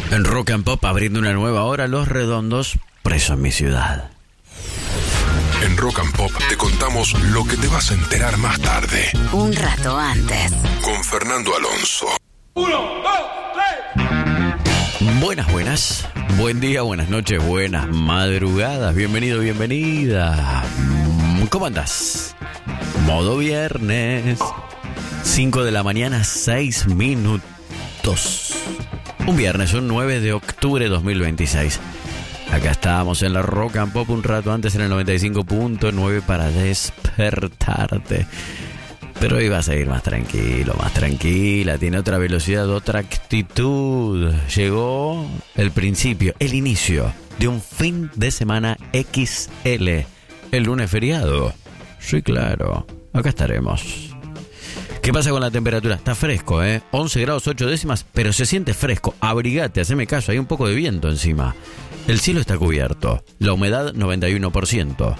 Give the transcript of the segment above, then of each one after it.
En Rock and Pop, abriendo una nueva hora, Los Redondos, preso en mi ciudad. En Rock and Pop te contamos lo que te vas a enterar más tarde. Un rato antes. Con Fernando Alonso. 1, 2, 3. Buenas. Buen día, buenas noches, buenas madrugadas. Bienvenido, bienvenida. ¿Cómo andás? Modo viernes. 5 de la mañana, 6 minutos. Un viernes, un 9 de octubre de 2026. Acá estamos en la Rock and Pop un rato antes en el 95.9 para despertarte. Pero hoy vas a ir más tranquilo, más tranquila. Tiene otra velocidad, otra actitud. Llegó el principio, el inicio de un fin de semana XL. El lunes feriado. Sí, claro. Acá estaremos. ¿Qué pasa con la temperatura? Está fresco, 11 grados 8 décimas, pero se siente fresco. Abrigate, haceme caso, hay un poco de viento encima. El cielo está cubierto. La humedad, 91%.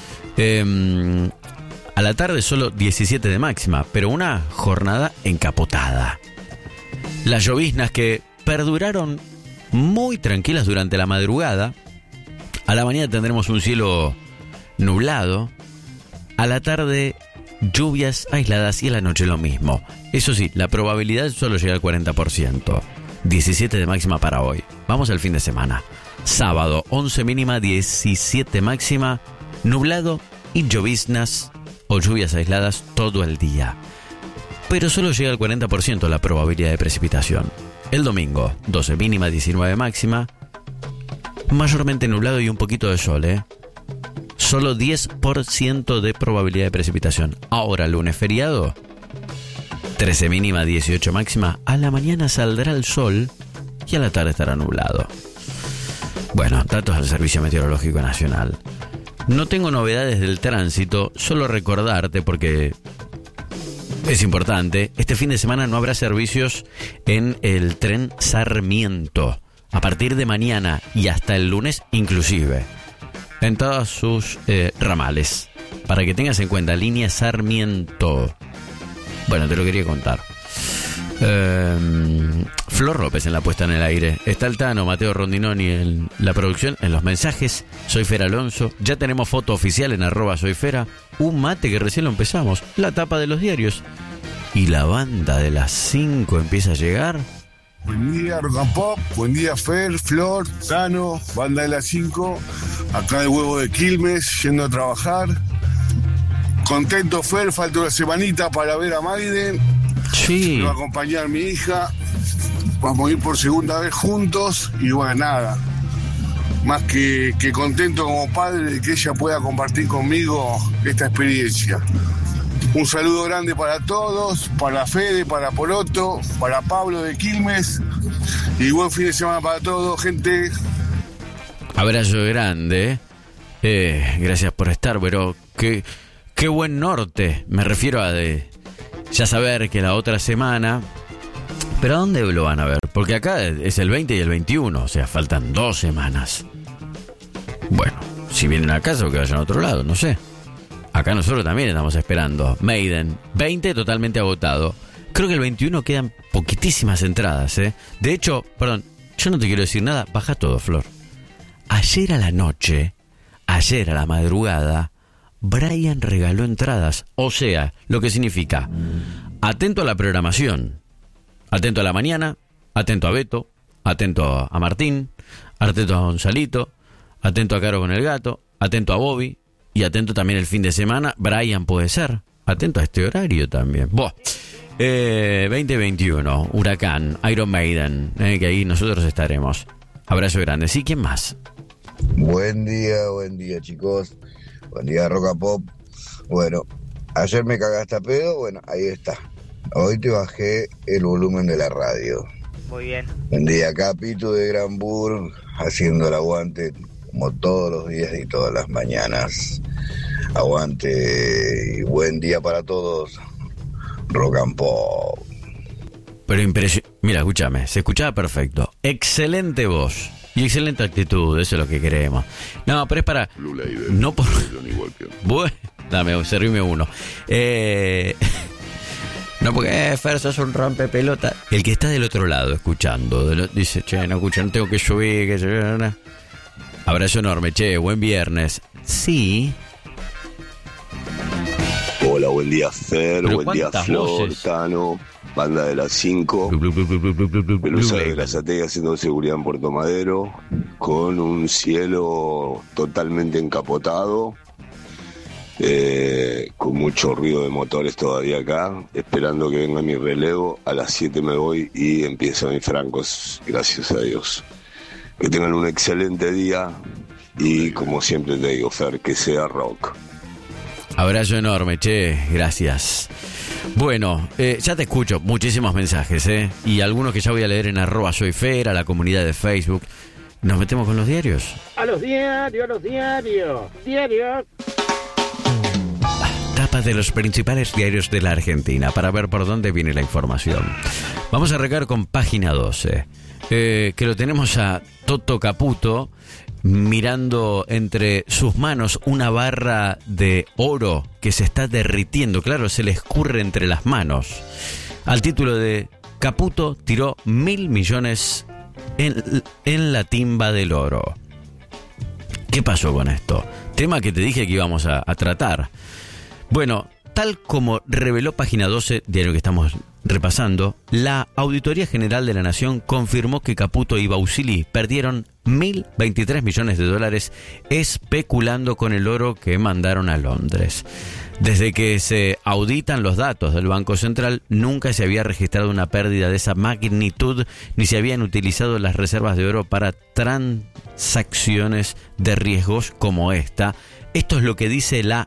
A la tarde solo 17 de máxima, pero una jornada encapotada. Las lloviznas que perduraron muy tranquilas durante la madrugada. A la mañana tendremos un cielo nublado. A la tarde, lluvias aisladas y a la noche lo mismo. Eso sí, la probabilidad solo llega al 40%. 17 de máxima para hoy. Vamos al fin de semana. Sábado, 11 mínima, 17 máxima, nublado y lloviznas o lluvias aisladas todo el día. Pero solo llega al 40% la probabilidad de precipitación. El domingo, 12 mínima, 19 máxima, mayormente nublado y un poquito de sol, Solo 10% de probabilidad de precipitación. Ahora, lunes feriado, 13 mínima, 18 máxima. A la mañana saldrá el sol y a la tarde estará nublado. Bueno, datos del Servicio Meteorológico Nacional. No tengo novedades del tránsito, solo recordarte, porque es importante, este fin de semana no habrá servicios en el tren Sarmiento. A partir de mañana y hasta el lunes inclusive. En todos sus ramales. Para que tengas en cuenta, línea Sarmiento. Bueno, te lo quería contar. Flor López en la puesta en el aire. Está el Tano, Mateo Rondinoni en la producción, en los mensajes. Soy Fer Alonso. Ya tenemos foto oficial en @soyfera. Un mate que recién lo empezamos. La tapa de los diarios. Y la banda de las 5 empieza a llegar. Buen día, Rock and Pop. Buen día, Fer, Flor, Tano, banda de las 5. Acá el huevo de Quilmes, yendo a trabajar. Contento, Fer. Falta una semanita para ver a Maiden. Sí. Me va a acompañar mi hija. Vamos a ir por segunda vez juntos. Y bueno, nada. Más que contento como padre de que ella pueda compartir conmigo esta experiencia. Un saludo grande para todos, para Fede, para Poroto, para Pablo de Quilmes. Y buen fin de semana para todos, gente. Abrazo grande. Gracias por estar, pero qué buen norte. Me refiero a ya saber que la otra semana... ¿Pero a dónde lo van a ver? Porque acá es el 20 y el 21, o sea, faltan 2 semanas. Bueno, si vienen a casa o que vayan a otro lado, no sé. Acá nosotros también estamos esperando. Maiden, 20 totalmente agotado. Creo que el 21 quedan poquitísimas entradas, De hecho, perdón, yo no te quiero decir nada, baja todo, Flor. Ayer a la noche, ayer a la madrugada, Brian regaló entradas. O sea, lo que significa, atento a la programación, atento a la mañana, atento a Beto, atento a Martín, atento a Gonzalito, atento a Caro con el gato, atento a Bobby y atento también el fin de semana. Brian puede ser, atento a este horario también. 2021, Huracán, Iron Maiden, que ahí nosotros estaremos. Abrazo grande. ¿Sí? ¿Quién más? Buen día, chicos. Buen día, Rock and Pop. Bueno, ayer me cagaste a pedo, bueno, ahí está. Hoy te bajé el volumen de la radio. Muy bien. Buen día, Capitu de Granburg, haciendo el aguante como todos los días y todas las mañanas. Aguante y buen día para todos. Rock and Pop. Pero impresionante. Mira, escúchame, se escuchaba perfecto. Excelente voz. Y excelente actitud, eso es lo que queremos. No, pero es para... No por... Bueno, dame, servime uno. No, porque Fer, sos un rompepelota. El que está del otro lado escuchando, dice, che, no escucha, no tengo que subir, que se... Abrazo enorme, che, buen viernes. Sí. Hola, buen día Fer, Pero buen día Flor, voces. Tano, banda de las 5. Pelusa de Grazategui haciendo seguridad en Puerto Madero, con un cielo totalmente encapotado, con mucho ruido de motores todavía acá, esperando que venga mi relevo. A las 7 me voy y empiezan mis francos, gracias a Dios. Que tengan un excelente día y, como siempre te digo, Fer, que sea rock. Abrazo enorme, che, gracias. Bueno, ya te escucho, muchísimos mensajes, y algunos que ya voy a leer en @soyfer, a la comunidad de Facebook. ¿Nos metemos con los diarios? A los diarios. Tapas de los principales diarios de la Argentina para ver por dónde viene la información. Vamos a arrancar con Página 12, que lo tenemos a Toto Caputo mirando entre sus manos una barra de oro que se está derritiendo. Claro, se le escurre entre las manos. Al título de Caputo tiró 1.000 millones en la timba del oro. ¿Qué pasó con esto? Tema que te dije que íbamos a tratar. Bueno, tal como reveló Página 12, diario que estamos repasando, la Auditoría General de la Nación confirmó que Caputo y Bausili perdieron 1.023 millones de dólares especulando con el oro que mandaron a Londres. Desde que se auditan los datos del Banco Central, nunca se había registrado una pérdida de esa magnitud, ni se habían utilizado las reservas de oro para transacciones de riesgos como esta. Esto es lo que dice la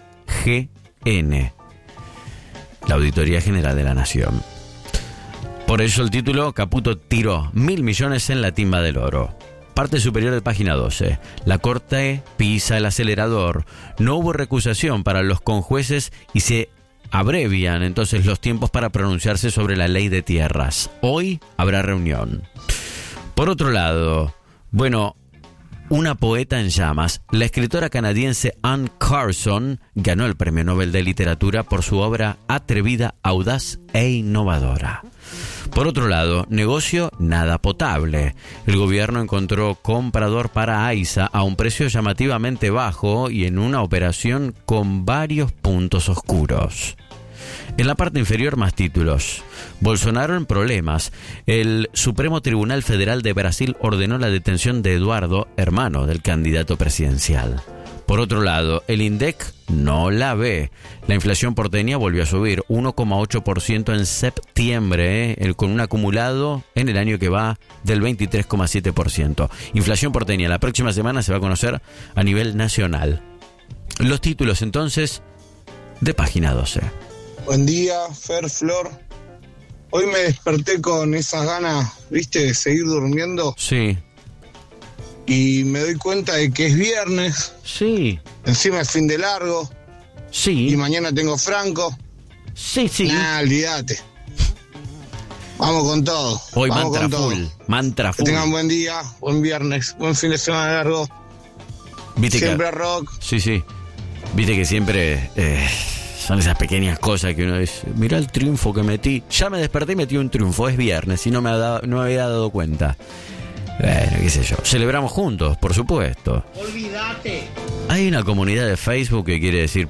AGN, la Auditoría General de la Nación. Por eso el título, Caputo tiró 1.000 millones en la timba del oro. Parte superior de Página 12. La Corte pisa el acelerador. No hubo recusación para los conjueces y se abrevian entonces los tiempos para pronunciarse sobre la ley de tierras. Hoy habrá reunión. Por otro lado, bueno, una poeta en llamas, la escritora canadiense Anne Carson ganó el Premio Nobel de Literatura por su obra atrevida, audaz e innovadora. Por otro lado, negocio nada potable. El gobierno encontró comprador para AISA a un precio llamativamente bajo y en una operación con varios puntos oscuros. En la parte inferior, más títulos. Bolsonaro en problemas. El Supremo Tribunal Federal de Brasil ordenó la detención de Eduardo, hermano del candidato presidencial. Por otro lado, el INDEC no la ve. La inflación porteña volvió a subir 1,8% en septiembre, con un acumulado en el año que va del 23,7%. Inflación porteña, la próxima semana se va a conocer a nivel nacional. Los títulos entonces de Página 12. Buen día, Fer, Flor. Hoy me desperté con esas ganas, ¿viste?, de seguir durmiendo. Sí. Y me doy cuenta de que es viernes. Sí. Encima es fin de largo. Sí. Y mañana tengo Franco. Sí. Nah, olvídate. Vamos con todo. Hoy vamos mantra con full. todo. Mantra full. Que tengan buen día, buen viernes, buen fin de semana largo. ¿Viste siempre que, rock. Sí. Viste que siempre son esas pequeñas cosas que uno dice, mirá el triunfo que metí. Ya me desperté y metí un triunfo. Es viernes y no me había dado cuenta. Bueno, qué sé yo. Celebramos juntos, por supuesto. Olvídate. Hay una comunidad de Facebook que quiere decir